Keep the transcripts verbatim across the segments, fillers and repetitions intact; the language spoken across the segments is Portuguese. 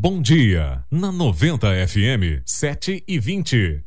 Bom Dia, na noventa F M, sete e vinte.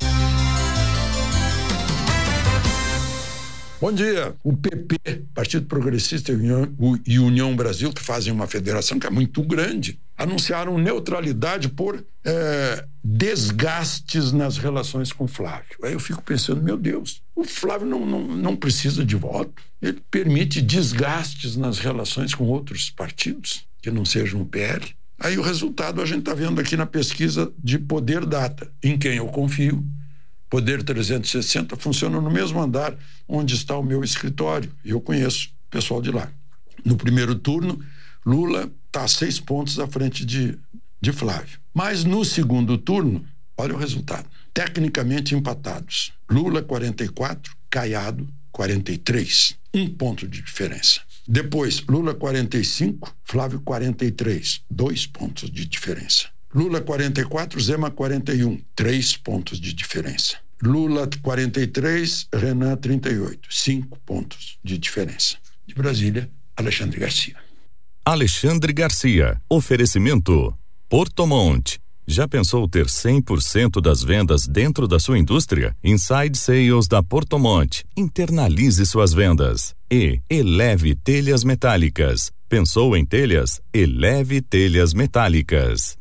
Bom dia. O P P, Partido Progressista e União, e União Brasil, que fazem uma federação que é muito grande, anunciaram neutralidade por é, desgastes nas relações com o Flávio. Aí eu fico pensando, meu Deus, o Flávio não, não, não precisa de voto. Ele permite desgastes nas relações com outros partidos, que não sejam o P L. Aí o resultado a gente está vendo aqui na pesquisa de Poder Data, em quem eu confio. Poder trezentos e sessenta funciona no mesmo andar onde está o meu escritório. E eu conheço o pessoal de lá. No primeiro turno, Lula está a seis pontos à frente de, de Flávio. Mas no segundo turno, olha o resultado. Tecnicamente empatados. Lula quarenta e quatro, Caiado quarenta e três. Um ponto de diferença. Depois, Lula quarenta e cinco, Flávio quarenta e três. Dois pontos de diferença. Lula quarenta e quatro, Zema quarenta e um, três pontos de diferença. Lula quarenta e três, Renan trinta e oito, cinco pontos de diferença. De Brasília, Alexandre Garcia. Alexandre Garcia, oferecimento Porto Monte. Já pensou ter cem por cento das vendas dentro da sua indústria? Inside Sales da Porto Monte. Internalize suas vendas. E Eleve Telhas Metálicas. Pensou em telhas? Eleve Telhas Metálicas.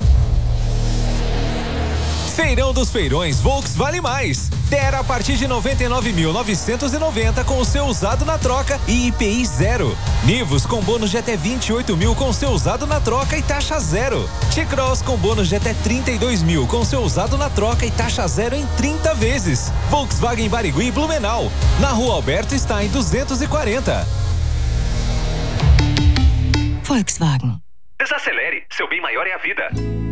Feirão dos Feirões Volks Vale Mais. Tera a partir de noventa e nove mil novecentos e noventa com o seu usado na troca e I P I zero. Nivus com bônus de até vinte e oito mil com o seu usado na troca e taxa zero. T-Cross com bônus de até trinta e dois mil com o seu usado na troca e taxa zero em trinta vezes. Volkswagen Barigui e Blumenau. Na Rua Alberto está em duzentos e quarenta. Volkswagen. Desacelere, seu bem maior é a vida.